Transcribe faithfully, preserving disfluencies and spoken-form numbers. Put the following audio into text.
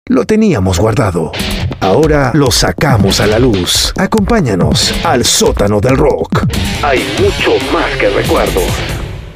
Lo teníamos guardado. Ahora lo sacamos a la luz. Acompáñanos al sótano del rock. Hay mucho más que recuerdos.